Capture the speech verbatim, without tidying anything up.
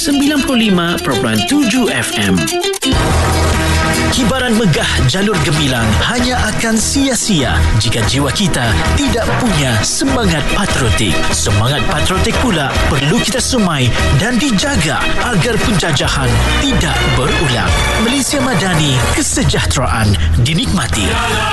sembilan puluh lima perpuluhan tujuh F M. Kibaran megah jalur gemilang hanya akan sia-sia jika jiwa kita tidak punya semangat patriotik. Semangat patriotik pula perlu kita semai dan dijaga agar penjajahan tidak berulang. Malaysia Madani, kesejahteraan dinikmati.